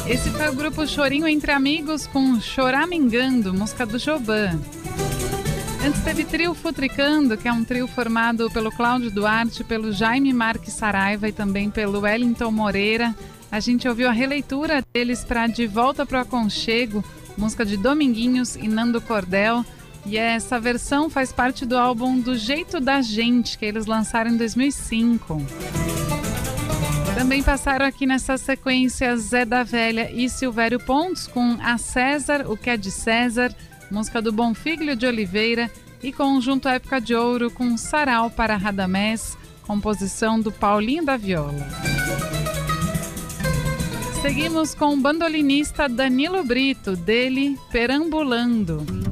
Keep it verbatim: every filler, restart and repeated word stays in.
Esse foi o grupo Chorinho Entre Amigos com Choramingando, música do Joban. Antes teve Trio Futricando, que é um trio formado pelo Cláudio Duarte, pelo Jaime Marques Saraiva e também pelo Wellington Moreira. A gente ouviu a releitura deles para De Volta pro Aconchego, música de Dominguinhos e Nando Cordel. E essa versão faz parte do álbum Do Jeito da Gente, que eles lançaram em dois mil e cinco. Também passaram aqui nessa sequência Zé da Velha e Silvério Pontes com A César, O Que É de César, música do Bonfiglio de Oliveira, e Conjunto Época de Ouro com Sarau para Radamés, composição do Paulinho da Viola. Seguimos com o bandolinista Danilo Brito, dele Perambulando.